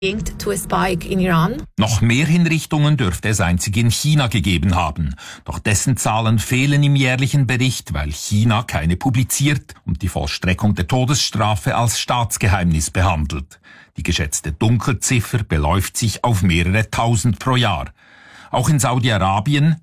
To a spike in Iran. Noch mehr Hinrichtungen dürfte es einzig in China gegeben haben. Doch dessen Zahlen fehlen im jährlichen Bericht, weil China keine publiziert und die Vollstreckung der Todesstrafe als Staatsgeheimnis behandelt. Die geschätzte Dunkelziffer beläuft sich auf mehrere Tausend pro Jahr. Auch in Saudi-Arabien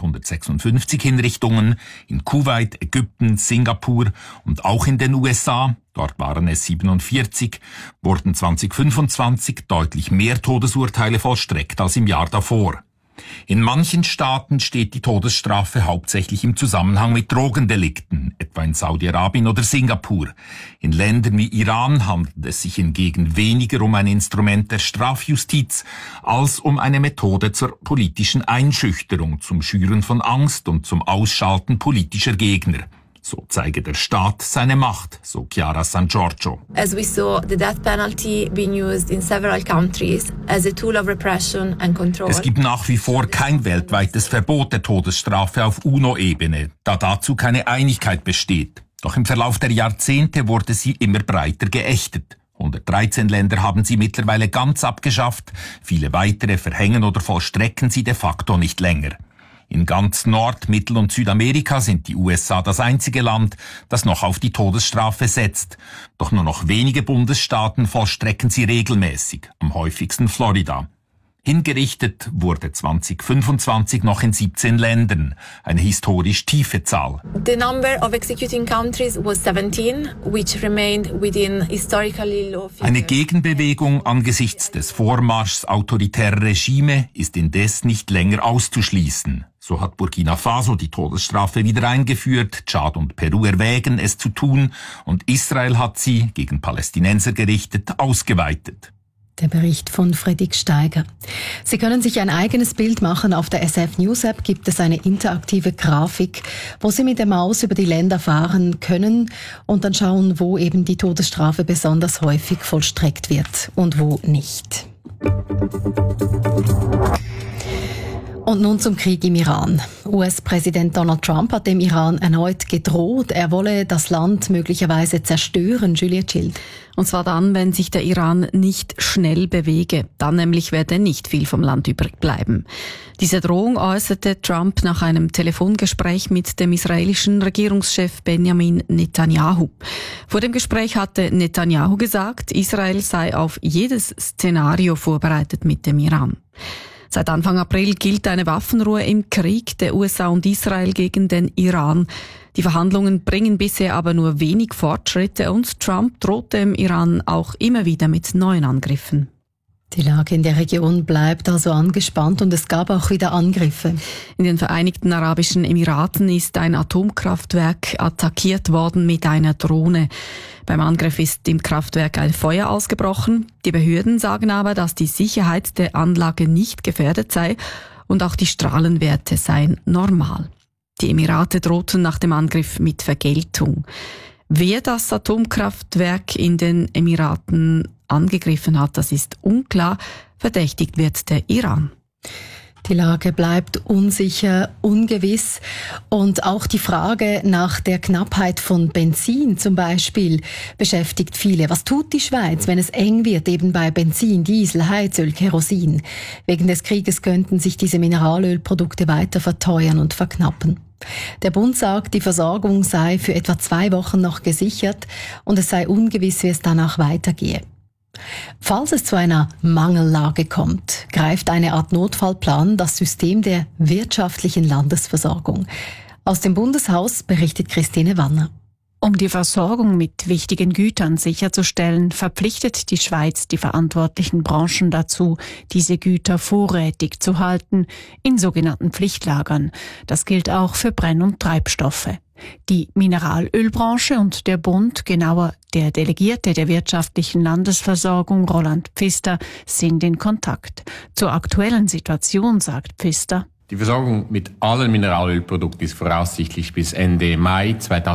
356 Hinrichtungen, in Kuwait, Ägypten, Singapur und auch in den USA, dort waren es 47, wurden 2025 deutlich mehr Todesurteile vollstreckt als im Jahr davor. In manchen Staaten steht die Todesstrafe hauptsächlich im Zusammenhang mit Drogendelikten, etwa in Saudi-Arabien oder Singapur. In Ländern wie Iran handelt es sich hingegen weniger um ein Instrument der Strafjustiz als um eine Methode zur politischen Einschüchterung, zum Schüren von Angst und zum Ausschalten politischer Gegner. So zeige der Staat seine Macht, so Chiara San Giorgio. As we saw the death penalty being used in several countries as a tool of repression and control. Es gibt nach wie vor kein weltweites Verbot der Todesstrafe auf UNO-Ebene, da dazu keine Einigkeit besteht. Doch im Verlauf der Jahrzehnte wurde sie immer breiter geächtet. 113 Länder haben sie mittlerweile ganz abgeschafft, viele weitere verhängen oder vollstrecken sie de facto nicht länger. In ganz Nord-, Mittel- und Südamerika sind die USA das einzige Land, das noch auf die Todesstrafe setzt. Doch nur noch wenige Bundesstaaten vollstrecken sie regelmäßig, am häufigsten Florida. Hingerichtet wurde 2025 noch in 17 Ländern, eine historisch tiefe Zahl. The number of executing countries was 17, which remained within historically low figures. Eine Gegenbewegung angesichts des Vormarschs autoritärer Regime ist indes nicht länger auszuschließen. So hat Burkina Faso die Todesstrafe wieder eingeführt, Tschad und Peru erwägen, es zu tun, und Israel hat sie, gegen Palästinenser gerichtet, ausgeweitet. Der Bericht von Fredrik Steiger. Sie können sich ein eigenes Bild machen. Auf der SF News App gibt es eine interaktive Grafik, wo Sie mit der Maus über die Länder fahren können und dann schauen, wo eben die Todesstrafe besonders häufig vollstreckt wird und wo nicht. Und nun zum Krieg im Iran. US-Präsident Donald Trump hat dem Iran erneut gedroht, er wolle das Land möglicherweise zerstören. Julia Chill. Und zwar dann, wenn sich der Iran nicht schnell bewege. Dann nämlich werde nicht viel vom Land übrig bleiben. Diese Drohung äußerte Trump nach einem Telefongespräch mit dem israelischen Regierungschef Benjamin Netanyahu. Vor dem Gespräch hatte Netanyahu gesagt, Israel sei auf jedes Szenario vorbereitet mit dem Iran. Seit Anfang April gilt eine Waffenruhe im Krieg der USA und Israel gegen den Iran. Die Verhandlungen bringen bisher aber nur wenig Fortschritte und Trump droht dem Iran auch immer wieder mit neuen Angriffen. Die Lage in der Region bleibt also angespannt und es gab auch wieder Angriffe. In den Vereinigten Arabischen Emiraten ist ein Atomkraftwerk attackiert worden mit einer Drohne. Beim Angriff ist im Kraftwerk ein Feuer ausgebrochen. Die Behörden sagen aber, dass die Sicherheit der Anlage nicht gefährdet sei und auch die Strahlenwerte seien normal. Die Emirate drohten nach dem Angriff mit Vergeltung. Wer das Atomkraftwerk in den Emiraten angegriffen hat, das ist unklar. Verdächtigt wird der Iran. Die Lage bleibt unsicher, ungewiss und auch die Frage nach der Knappheit von Benzin zum Beispiel beschäftigt viele. Was tut die Schweiz, wenn es eng wird, eben bei Benzin, Diesel, Heizöl, Kerosin? Wegen des Krieges könnten sich diese Mineralölprodukte weiter verteuern und verknappen. Der Bund sagt, die Versorgung sei für etwa 2 Wochen noch gesichert und es sei ungewiss, wie es danach weitergehe. Falls es zu einer Mangellage kommt, greift eine Art Notfallplan das System der wirtschaftlichen Landesversorgung. Aus dem Bundeshaus berichtet Christine Wanner. Um die Versorgung mit wichtigen Gütern sicherzustellen, verpflichtet die Schweiz die verantwortlichen Branchen dazu, diese Güter vorrätig zu halten, in sogenannten Pflichtlagern. Das gilt auch für Brenn- und Treibstoffe. Die Mineralölbranche und der Bund, genauer der Delegierte der wirtschaftlichen Landesversorgung Roland Pfister, sind in Kontakt. Zur aktuellen Situation sagt Pfister: Die Versorgung mit allen Mineralölprodukten ist voraussichtlich bis Ende Mai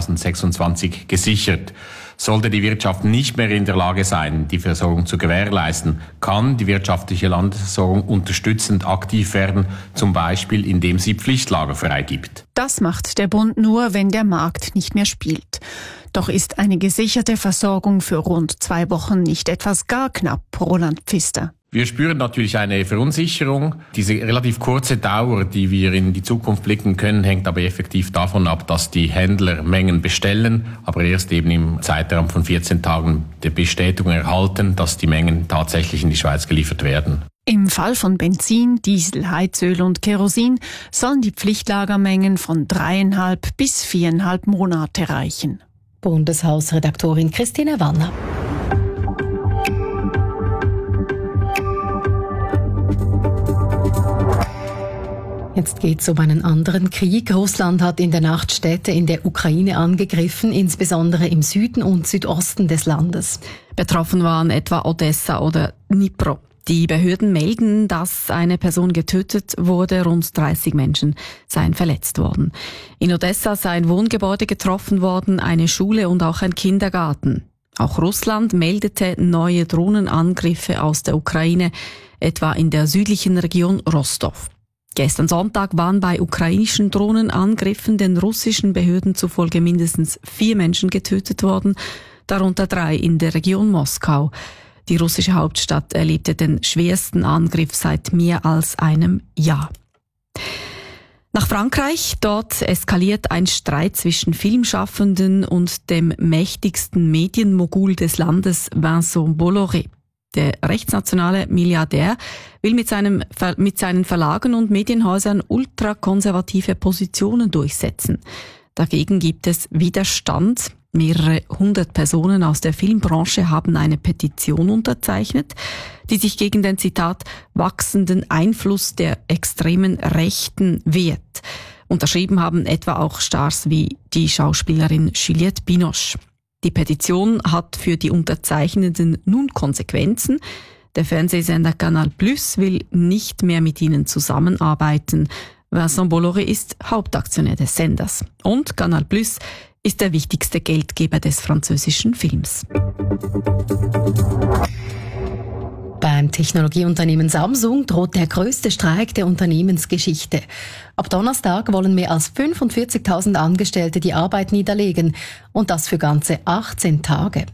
2026 gesichert. Sollte die Wirtschaft nicht mehr in der Lage sein, die Versorgung zu gewährleisten, kann die wirtschaftliche Landesversorgung unterstützend aktiv werden, zum Beispiel indem sie Pflichtlager freigibt. Das macht der Bund nur, wenn der Markt nicht mehr spielt. Doch ist eine gesicherte Versorgung für rund 2 Wochen nicht etwas gar knapp, Roland Pfister? Wir spüren natürlich eine Verunsicherung. Diese relativ kurze Dauer, die wir in die Zukunft blicken können, hängt aber effektiv davon ab, dass die Händler Mengen bestellen, aber erst eben im Zeitraum von 14 Tagen die Bestätigung erhalten, dass die Mengen tatsächlich in die Schweiz geliefert werden. Im Fall von Benzin, Diesel, Heizöl und Kerosin sollen die Pflichtlagermengen von 3,5 bis 4,5 Monate reichen. Bundeshausredaktorin Christine Wanner. Jetzt geht es um einen anderen Krieg. Russland hat in der Nacht Städte in der Ukraine angegriffen, insbesondere im Süden und Südosten des Landes. Betroffen waren etwa Odessa oder Dnipro. Die Behörden melden, dass eine Person getötet wurde, rund 30 Menschen seien verletzt worden. In Odessa sei ein Wohngebäude getroffen worden, eine Schule und auch ein Kindergarten. Auch Russland meldete neue Drohnenangriffe aus der Ukraine, etwa in der südlichen Region Rostov. Gestern Sonntag waren bei ukrainischen Drohnenangriffen den russischen Behörden zufolge mindestens 4 Menschen getötet worden, darunter 3 in der Region Moskau. Die russische Hauptstadt erlebte den schwersten Angriff seit mehr als einem Jahr. Nach Frankreich, dort eskaliert ein Streit zwischen Filmschaffenden und dem mächtigsten Medienmogul des Landes, Vincent Bolloré. Der rechtsnationale Milliardär will mit seinen Verlagen und Medienhäusern ultrakonservative Positionen durchsetzen. Dagegen gibt es Widerstand. Mehrere 100 Personen aus der Filmbranche haben eine Petition unterzeichnet, die sich gegen den, Zitat, wachsenden Einfluss der extremen Rechten wehrt. Unterschrieben haben etwa auch Stars wie die Schauspielerin Juliette Binoche. Die Petition hat für die Unterzeichnenden nun Konsequenzen. Der Fernsehsender Canal Plus will nicht mehr mit ihnen zusammenarbeiten. Vincent Bolloré ist Hauptaktionär des Senders. Und Canal Plus ist der wichtigste Geldgeber des französischen Films. Beim Technologieunternehmen Samsung droht der größte Streik der Unternehmensgeschichte. Ab Donnerstag wollen mehr als 45.000 Angestellte die Arbeit niederlegen. Und das für ganze 18 Tage.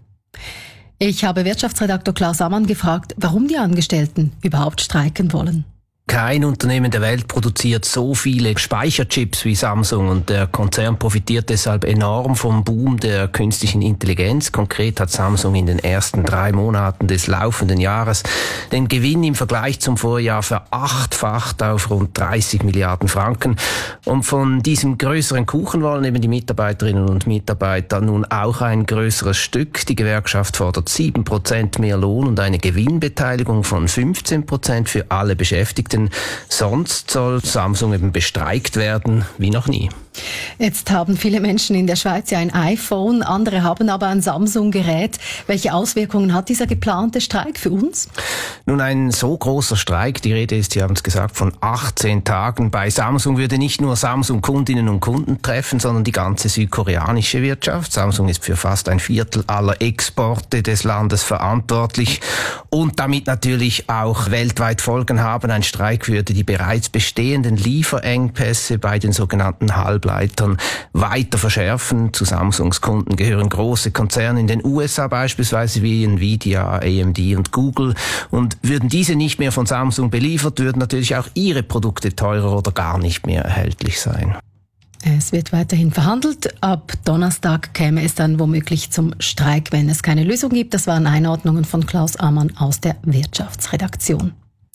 Ich habe Wirtschaftsredaktor Klaus Ammann gefragt, warum die Angestellten überhaupt streiken wollen. Kein Unternehmen der Welt produziert so viele Speicherchips wie Samsung und der Konzern profitiert deshalb enorm vom Boom der künstlichen Intelligenz. Konkret hat Samsung in den ersten 3 Monaten des laufenden Jahres den Gewinn im Vergleich zum Vorjahr verachtfacht auf rund 30 Milliarden Franken. Und von diesem größeren Kuchen wollen eben die Mitarbeiterinnen und Mitarbeiter nun auch ein größeres Stück. Die Gewerkschaft fordert 7% mehr Lohn und eine Gewinnbeteiligung von 15% für alle Beschäftigten. Sonst soll Samsung eben bestreikt werden wie noch nie. Jetzt haben viele Menschen in der Schweiz ja ein iPhone, andere haben aber ein Samsung-Gerät. Welche Auswirkungen hat dieser geplante Streik für uns? Nun, ein so großer Streik, die Rede ist, Sie haben es gesagt, von 18 Tagen. Bei Samsung würde nicht nur Samsung-Kundinnen und Kunden treffen, sondern die ganze südkoreanische Wirtschaft. Samsung ist für fast ein Viertel aller Exporte des Landes verantwortlich und damit natürlich auch weltweit Folgen haben. Ein Streik würde die bereits bestehenden Lieferengpässe bei den sogenannten Halbleitern weiter verschärfen. Zu Samsungs Kunden gehören große Konzerne in den USA beispielsweise wie Nvidia, AMD und Google. Und würden diese nicht mehr von Samsung beliefert, würden natürlich auch ihre Produkte teurer oder gar nicht mehr erhältlich sein. Es wird weiterhin verhandelt. Ab Donnerstag käme es dann womöglich zum Streik, wenn es keine Lösung gibt. Das waren Einordnungen von Klaus Ammann aus der Wirtschaftsredaktion.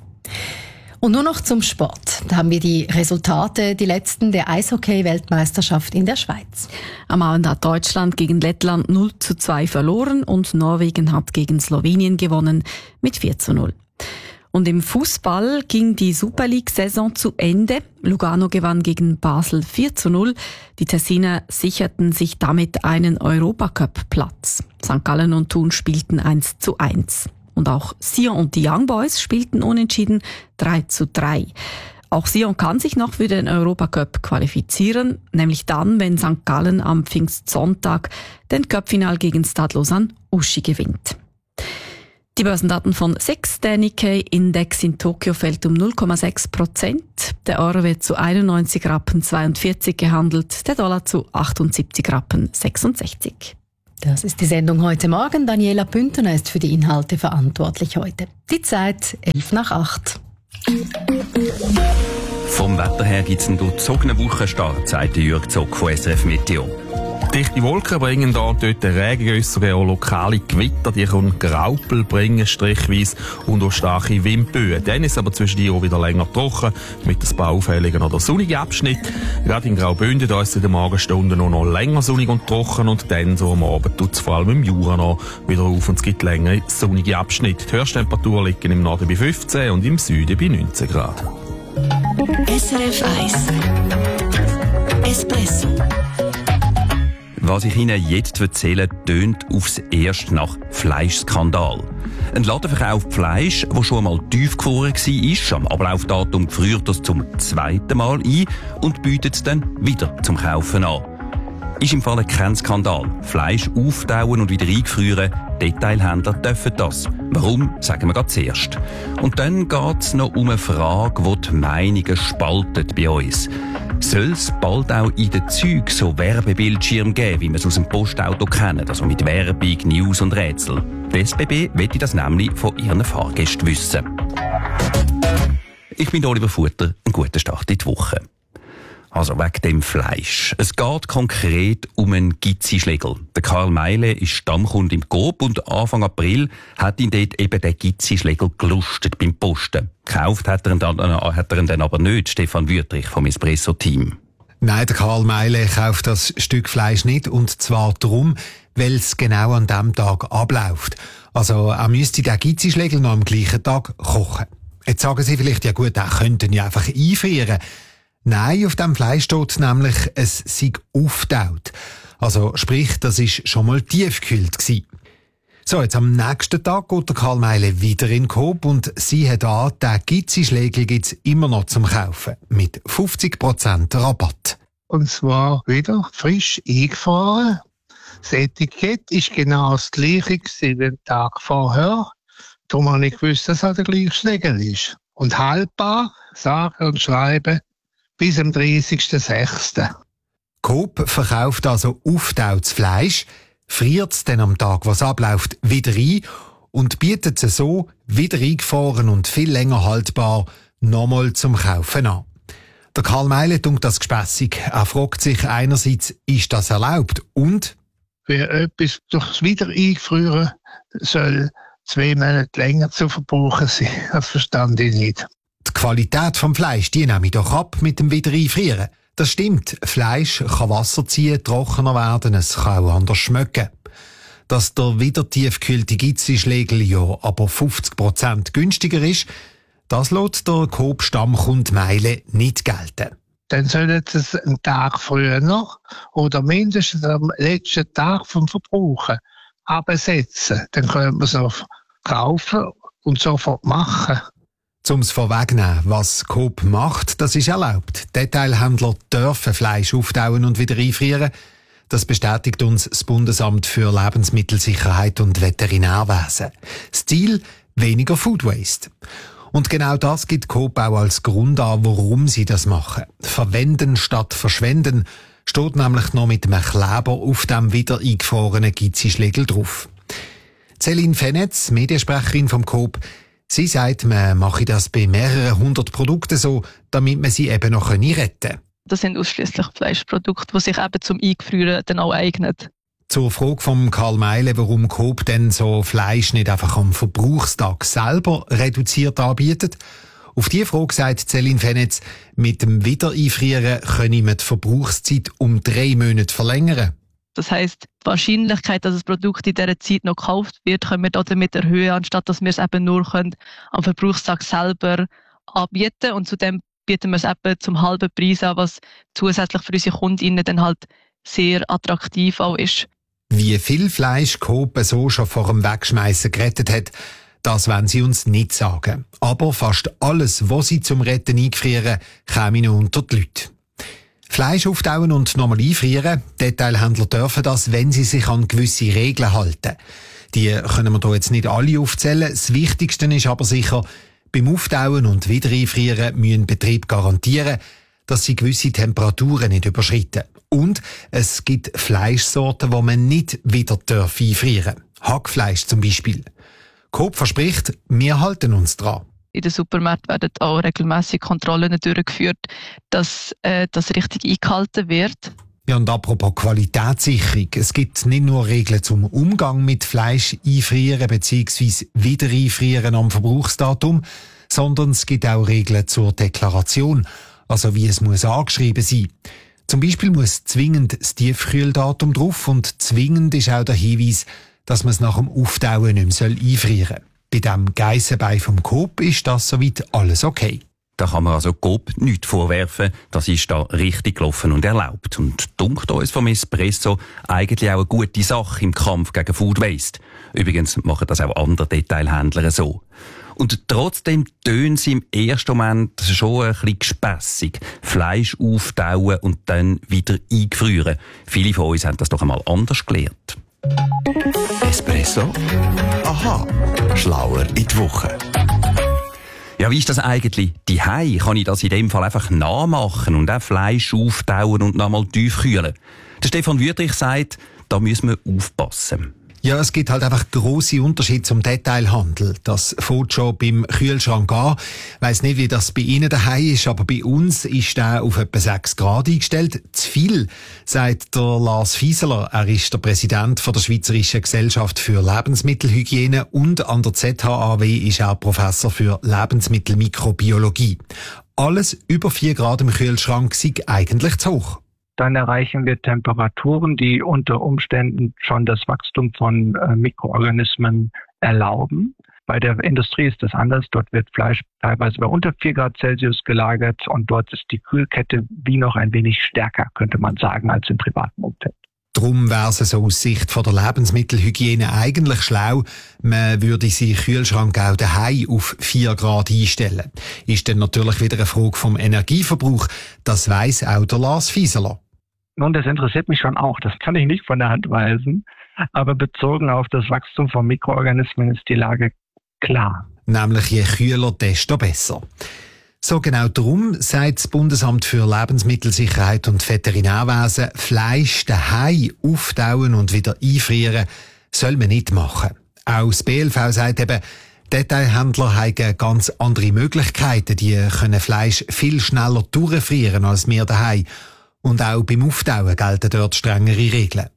Und nur noch zum Sport. Da haben wir die Resultate, die letzten der Eishockey-Weltmeisterschaft in der Schweiz. Am Abend hat Deutschland gegen Lettland 0:2 verloren und Norwegen hat gegen Slowenien gewonnen mit 4:0. Und im Fußball ging die Super League-Saison zu Ende. Lugano gewann gegen Basel 4:0. Die Tessiner sicherten sich damit einen Europacup-Platz. St. Gallen und Thun spielten 1:1. Und auch Sion und die Young Boys spielten unentschieden 3:3. Auch Sion kann sich noch für den Europacup qualifizieren, nämlich dann, wenn St. Gallen am Pfingstsonntag den Cupfinal gegen Stade Lausanne-Uschi gewinnt. Die Börsendaten von SIX. Der Nikkei-Index in Tokio fällt um 0,6%. Der Euro wird zu 91,42 Rappen gehandelt, der Dollar zu 78,66 Rappen. Das ist die Sendung heute Morgen. Daniela Bündner ist für die Inhalte verantwortlich heute. Die Zeit 7:55. Vom Wetter her gibt es einen durchzogenen Wochenstart, sagt Jürg Zock von SRF Meteo. Dichte Wolken bringen dort Regengüsse, auch lokale Gewitter, die können Graupel bringen, strichweise, und auch starke Windböen. Dann ist es aber zwischendurch auch wieder länger trocken, mit ein paar auffälligen oder sonnigen Abschnitten. Gerade in Graubünden, da ist es in den Morgenstunden noch länger sonnig und trocken, und dann so am Abend tut es vor allem im Jura noch wieder auf und es gibt längere sonnige Abschnitte. Die Höchsttemperaturen liegen im Norden bei 15 und im Süden bei 19 Grad. SRF 1 Espresso. Was ich Ihnen jetzt erzähle, tönt aufs Erste nach Fleischskandal. Ein Laden verkauft Fleisch, das schon einmal tiefgefroren war, am Ablaufdatum friert das zum zweiten Mal ein und bietet es dann wieder zum Kaufen an. Ist im Fall kein Skandal. Fleisch auftauen und wieder eingefrieren, Detailhändler dürfen das. Warum, sagen wir gerade zuerst. Und dann geht es noch um eine Frage, die die Meinungen spaltet bei uns. Soll es bald auch in den Zügen so Werbebildschirme geben, wie wir es aus dem Postauto kennen, also mit Werbung, News und Rätsel? Die SBB möchte das nämlich von ihren Fahrgästen wissen. Ich bin Oliver Futter, einen guten Start in die Woche. Also wegen dem Fleisch. Es geht konkret um einen Gizzi-Schlegel. Der Karl Meile ist Stammkunde im Coop und Anfang April hat ihn dort eben der Gizzi-Schlegel gelustet beim Posten. Gekauft hat er ihn dann aber nicht, Stefan Wüttrich vom Espresso-Team. Nein, der Karl Meile kauft das Stück Fleisch nicht, und zwar darum, weil es genau an diesem Tag abläuft. Also er müsste den Gizzi-Schlegel noch am gleichen Tag kochen. Jetzt sagen Sie vielleicht, ja gut, er könnte ihn ja einfach einfrieren. Nein, auf dem Fleisch steht nämlich, es sei aufgetaut. Also sprich, das ist schon mal tiefgekühlt gsi. So, jetzt am nächsten Tag geht der Karl Meile wieder in den Coop und sie hat an, den Gizzi-Schlegel gibt's immer noch zum Kaufen. Mit 50% Rabatt. Und zwar wieder frisch eingefahren. Das Etikett ist genau das gleiche wie den Tag vorher. Darum habe ich gewusst, dass es der gleiche Schlegel ist. Und haltbar, sagen und schreiben, bis am 30.06. Coop verkauft also auftautes Fleisch, friert es dann am Tag, was abläuft, wieder ein und bietet es so, wieder eingefahren und viel länger haltbar, nochmal zum Kaufen an. Der Karl Meile tut das gespässig. Er fragt sich einerseits, ist das erlaubt? Und? Wer etwas durchs Wiedereingefrieren soll 2 Monate länger zu verbrauchen sein. Das verstand ich nicht. Die Qualität vom Fleisch, die nehme ich doch ab mit dem Wiedereinfrieren. Das stimmt. Fleisch kann Wasser ziehen, trockener werden, es kann auch anders schmecken. Dass der wieder tiefgekühlte Gizzi-Schlegel ja aber 50% günstiger ist, das lässt der Coop-Stammkunde Meile nicht gelten. Dann sollen sie es einen Tag früher noch oder mindestens am letzten Tag vom Verbrauchen absetzen. Dann können wir es noch kaufen und sofort machen. Um es vorwegnehmen, was Coop macht, das ist erlaubt. Detailhändler dürfen Fleisch auftauen und wieder einfrieren. Das bestätigt uns das Bundesamt für Lebensmittelsicherheit und Veterinärwesen. Das Ziel: weniger Food Waste. Und genau das gibt Coop auch als Grund an, warum sie das machen. Verwenden statt verschwenden steht nämlich noch mit einem Kleber auf dem wieder eingefrorenen Gizzi-Schlegel drauf. Céline Fenetz, Mediensprecherin vom Coop, sie sagt, man mache das bei mehreren 100 Produkten so, damit man sie eben noch retten kann. Das sind ausschliesslich Fleischprodukte, die sich eben zum Eingefrieren dann auch eignen. Zur Frage von Karl Meile, warum Coop denn so Fleisch nicht einfach am Verbrauchstag selber reduziert anbietet. Auf diese Frage sagt Céline Fenetz, mit dem Wiedereinfrieren könne man die Verbrauchszeit um 3 Monate verlängern. Das heisst, die Wahrscheinlichkeit, dass das Produkt in dieser Zeit noch gekauft wird, können wir damit erhöhen, anstatt dass wir es eben nur am Verbrauchstag selber anbieten. Und zudem bieten wir es eben zum halben Preis an, was zusätzlich für unsere KundInnen dann halt sehr attraktiv auch ist. Wie viel Fleisch Coop so schon vor dem Wegschmeissen gerettet hat, das wollen sie uns nicht sagen. Aber fast alles, was sie zum Retten eingefrieren, käme noch unter die Leute. Fleisch auftauen und nochmal einfrieren, Detailhändler dürfen das, wenn sie sich an gewisse Regeln halten. Die können wir hier jetzt nicht alle aufzählen. Das Wichtigste ist aber sicher, beim Auftauen und Wiedereinfrieren müssen Betriebe garantieren, dass sie gewisse Temperaturen nicht überschreiten. Und es gibt Fleischsorten, die man nicht wieder einfrieren darf. Hackfleisch zum Beispiel. Coop verspricht, wir halten uns dran. In den Supermärkten werden auch regelmäßig Kontrollen durchgeführt, dass das richtig eingehalten wird. Ja, und apropos Qualitätssicherung. Es gibt nicht nur Regeln zum Umgang mit Fleisch einfrieren bzw. wieder einfrieren am Verbrauchsdatum, sondern es gibt auch Regeln zur Deklaration, also wie es muss angeschrieben sein. Zum Beispiel muss zwingend das Tiefkühldatum drauf und zwingend ist auch der Hinweis, dass man es nach dem Auftauen nicht mehr einfrieren soll. Bei dem Geissenbein vom Coop ist das soweit alles okay. Da kann man also Coop nichts vorwerfen, das ist da richtig gelaufen und erlaubt. Und dunkt uns vom Espresso eigentlich auch eine gute Sache im Kampf gegen Food Waste. Übrigens machen das auch andere Detailhändler so. Und trotzdem tönen sie im ersten Moment schon ein bisschen gespässig. Fleisch auftauen und dann wieder eingefrieren. Viele von uns haben das doch einmal anders gelernt. Espresso? Aha, schlauer in die Woche. Ja, wie ist das eigentlich? Daheim kann ich das in dem Fall einfach nachmachen und auch Fleisch auftauen und nochmal tief kühlen. Der Stefan Wüthrich sagt, da müssen wir aufpassen. Ja, es gibt halt einfach grosse Unterschiede zum Detailhandel. Das fängt schon beim Kühlschrank an. Ich weiss nicht, wie das bei Ihnen daheim ist, aber bei uns ist der auf etwa 6 Grad eingestellt. Zu viel, sagt der Lars Fieseler. Er ist der Präsident der Schweizerischen Gesellschaft für Lebensmittelhygiene und an der ZHAW ist er Professor für Lebensmittelmikrobiologie. Alles über 4 Grad im Kühlschrank sei eigentlich zu hoch. Dann erreichen wir Temperaturen, die unter Umständen schon das Wachstum von Mikroorganismen erlauben. Bei der Industrie ist das anders. Dort wird Fleisch teilweise bei unter 4 Grad Celsius gelagert und dort ist die Kühlkette wie noch ein wenig stärker, könnte man sagen, als im privaten Umfeld. Darum wäre es so aus Sicht von der Lebensmittelhygiene eigentlich schlau, man würde seinen Kühlschrank auch daheim auf 4 Grad einstellen. Ist dann natürlich wieder eine Frage vom Energieverbrauch. Das weiss auch der Lars Fieseler. Nun, das interessiert mich schon auch. Das kann ich nicht von der Hand weisen. Aber bezogen auf das Wachstum von Mikroorganismen ist die Lage klar. Nämlich je kühler, desto besser. So genau darum sagt das Bundesamt für Lebensmittelsicherheit und Veterinärwesen, Fleisch daheim auftauen und wieder einfrieren soll man nicht machen. Auch das BLV sagt eben, Detailhändler haben ganz andere Möglichkeiten. Die können Fleisch viel schneller durchfrieren als wir daheim. Und auch beim Auftauen gelten dort strengere Regeln.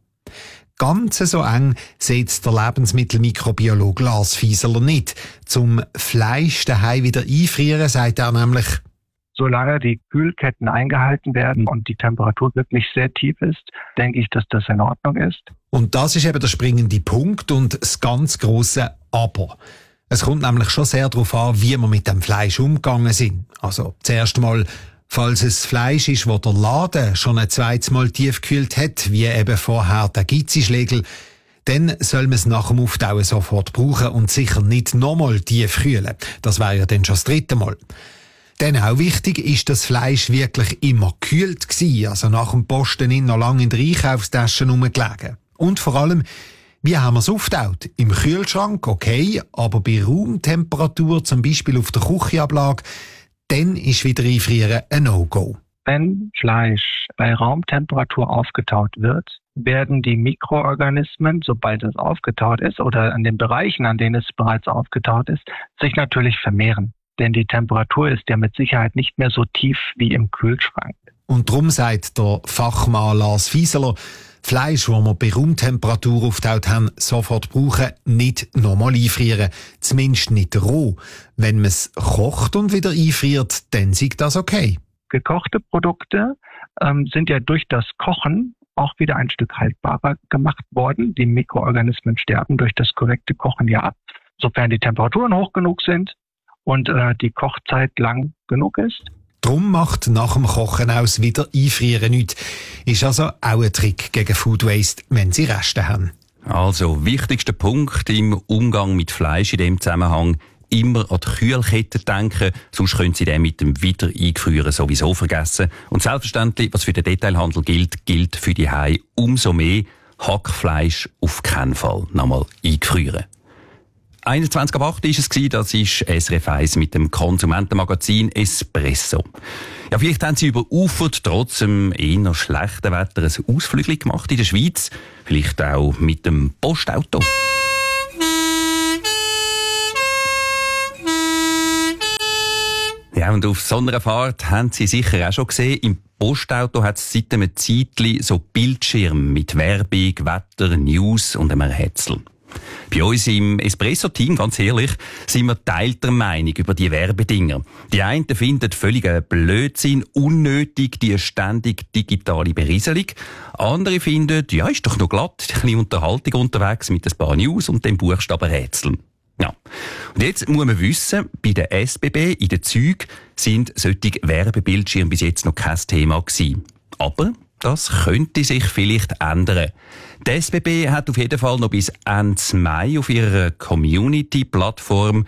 Ganz so eng sieht der Lebensmittelmikrobiologe Lars Fieseler nicht. Zum Fleisch daheim wieder einfrieren, sagt er nämlich, solange die Kühlketten eingehalten werden und die Temperatur wirklich sehr tief ist, denke ich, dass das in Ordnung ist. Und das ist eben der springende Punkt und das ganz grosse Aber. Es kommt nämlich schon sehr darauf an, wie wir mit dem Fleisch umgegangen sind. Also zuerst mal, falls es Fleisch ist, das der Laden schon ein zweites Mal tiefgekühlt hat, wie eben vorher der Gizzi-Schlegel, dann soll man es nach dem Auftauen sofort brauchen und sicher nicht nochmal tief kühlen. Das wäre ja dann schon das 3. Mal. Dann auch wichtig ist, dass das Fleisch wirklich immer gekühlt war, also nach dem Posten nicht noch lange in der Einkaufstasche rumgelegen. Und vor allem, wie haben wir es aufgetaut? Im Kühlschrank, okay, aber bei Raumtemperatur, zum Beispiel auf der Küchenablage, dann ist wieder einfrieren ein No-Go. Wenn Fleisch bei Raumtemperatur aufgetaut wird, werden die Mikroorganismen, sobald es aufgetaut ist oder an den Bereichen, an denen es bereits aufgetaut ist, sich natürlich vermehren. Denn die Temperatur ist ja mit Sicherheit nicht mehr so tief wie im Kühlschrank. Und darum sagt der Fachmann Lars Fieseler, Fleisch, das wir bei Raumtemperatur aufgetaut haben, sofort brauchen, nicht nochmal einfrieren. Zumindest nicht roh. Wenn man es kocht und wieder einfriert, dann ist das okay. Gekochte Produkte sind ja durch das Kochen auch wieder ein Stück haltbarer gemacht worden. Die Mikroorganismen sterben durch das korrekte Kochen ja ab, sofern die Temperaturen hoch genug sind und die Kochzeit lang genug ist. Drum macht nach dem Kochen aus wieder Einfrieren nichts. Ist also auch ein Trick gegen Food Waste, wenn Sie Reste haben. Also, wichtigster Punkt im Umgang mit Fleisch in dem Zusammenhang, immer an die Kühlkette denken, sonst können Sie den mit dem wieder Eingefrieren sowieso vergessen. Und selbstverständlich, was für den Detailhandel gilt, gilt für die Hause umso mehr. Hackfleisch auf keinen Fall nochmal eingefrieren. 21:08 war es, das ist SRF 1 mit dem Konsumentenmagazin Espresso. Ja, vielleicht haben Sie überufert, trotz dem eher schlechten Wetter, ein Ausflügel gemacht in der Schweiz. Vielleicht auch mit dem Postauto. Ja, und auf so einer Fahrt haben Sie sicher auch schon gesehen, im Postauto hat es seit einem Zeitchen so Bildschirme mit Werbung, Wetter, News und einem Rätsel. Bei uns im Espresso-Team, ganz ehrlich, sind wir teilter Meinung über die Werbedinger. Die einen finden völligen Blödsinn, unnötig, die ständig digitale Berieselung. Andere finden, ja, ist doch noch glatt, ein bisschen Unterhaltung unterwegs mit ein paar News und dem Buchstabenrätseln. Ja. Und jetzt muss man wissen, bei der SBB in den Zügen sind solche Werbebildschirme bis jetzt noch kein Thema gewesen. Aber das könnte sich vielleicht ändern. Die SBB hat auf jeden Fall noch bis Ende Mai auf ihrer Community-Plattform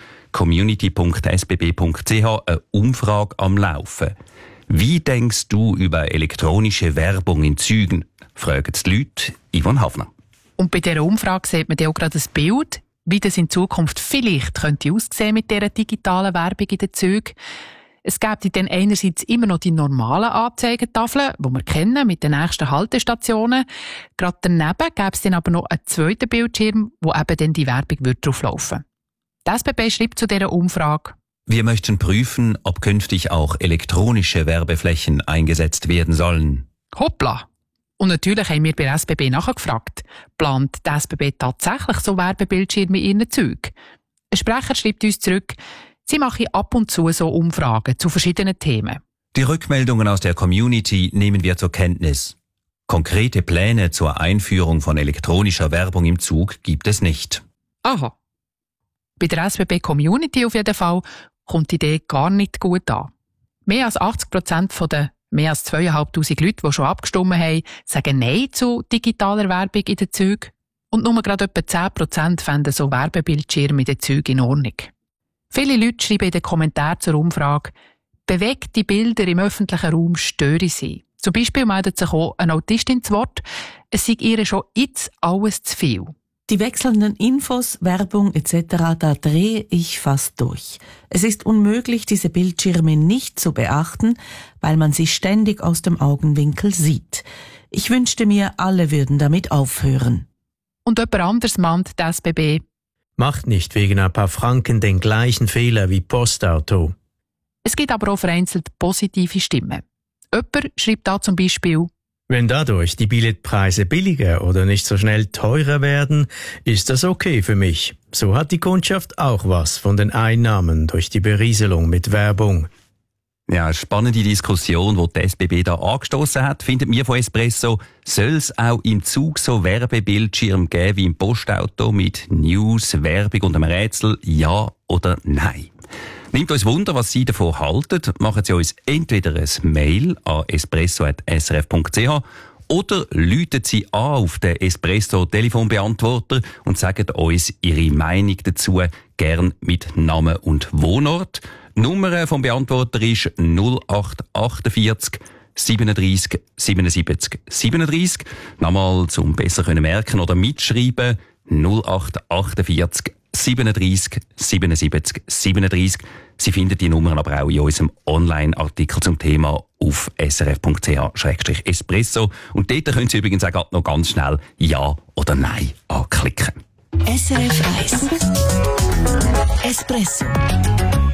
community.sbb.ch eine Umfrage am Laufen. Wie denkst du über elektronische Werbung in Zügen? Fragen die Leute Yvonne Hafner. Und bei dieser Umfrage sieht man auch gerade ein Bild, wie das in Zukunft vielleicht könnte aussehen mit dieser digitalen Werbung in den Zügen. Es gibt dann einerseits immer noch die normalen Anzeigetafeln, die wir kennen, mit den nächsten Haltestationen. Gerade daneben gäbe es dann aber noch einen zweiten Bildschirm, wo eben dann die Werbung drauflaufen würde. Die SBB schreibt zu dieser Umfrage: Wir möchten prüfen, ob künftig auch elektronische Werbeflächen eingesetzt werden sollen. Hoppla! Und natürlich haben wir bei der SBB nachgefragt, plant die SBB tatsächlich so Werbebildschirme in ihren Zügen? Ein Sprecher schreibt uns zurück, sie machen ab und zu so Umfragen zu verschiedenen Themen. Die Rückmeldungen aus der Community nehmen wir zur Kenntnis. Konkrete Pläne zur Einführung von elektronischer Werbung im Zug gibt es nicht. Aha. Bei der SBB Community auf jeden Fall kommt die Idee gar nicht gut an. Mehr als 80% von den mehr als 2'500 Leute, die schon abgestimmt haben, sagen Nein zu digitaler Werbung in den Zügen. Und nur gerade etwa 10% fänden so Werbebildschirme in den Zügen in Ordnung. Viele Leute schreiben in den Kommentaren zur Umfrage, bewegte Bilder im öffentlichen Raum stören sie. Zum Beispiel meldet sich auch eine Autistin zu Wort, es sei ihr schon jetzt alles zu viel. Die wechselnden Infos, Werbung etc., da drehe ich fast durch. Es ist unmöglich, diese Bildschirme nicht zu beachten, weil man sie ständig aus dem Augenwinkel sieht. Ich wünschte mir, alle würden damit aufhören. Und jemand anderes mahnt die SBB: Macht nicht wegen ein paar Franken den gleichen Fehler wie Postauto. Es gibt aber auch vereinzelt positive Stimmen. Jemand schreibt da zum Beispiel: Wenn dadurch die Billetpreise billiger oder nicht so schnell teurer werden, ist das okay für mich. So hat die Kundschaft auch was von den Einnahmen durch die Berieselung mit Werbung. Ja, eine spannende Diskussion, die die SBB da angestoßen hat, findet wir von Espresso. Soll es auch im Zug so Werbebildschirme geben wie im Postauto mit News, Werbung und einem Rätsel? Ja oder nein? Nimmt uns Wunder, was Sie davon halten. Machen Sie uns entweder ein Mail an espresso@srf.ch oder läuten Sie an auf den Espresso-Telefonbeantworter und sagen uns Ihre Meinung dazu, gern mit Namen und Wohnort. Die Nummer vom Beantworter ist 0848 37 77 37. Nochmal zum besser merken oder mitschreiben: 0848 37 77 37. Sie finden die Nummern aber auch in unserem Online-Artikel zum Thema auf srf.ch/espresso. Und dort können Sie übrigens auch noch ganz schnell Ja oder Nein anklicken. SRF 1 Espresso